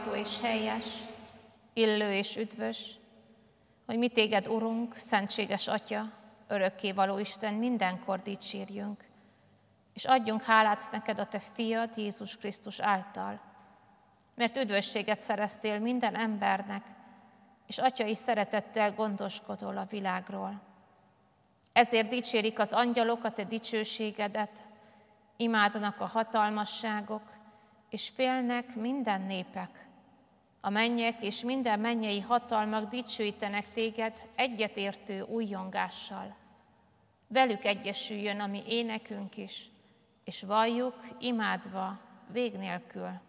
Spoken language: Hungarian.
méltó és helyes, illő és üdvös, hogy mi téged, Urunk, szentséges Atya, örökkévaló Isten, mindenkor dicsérjünk, és adjunk hálát neked a te fiad, Jézus Krisztus által, mert üdvösséget szereztél minden embernek, és atyai szeretettel gondoskodol a világról. Ezért dicsérik az angyalok a te dicsőségedet, imádnak a hatalmasságok, és félnek minden népek. A mennyek és minden mennyei hatalmak dicsőítenek téged egyetértő újjongással. Velük egyesüljön a mi énekünk is, és valljuk imádva vég nélkül.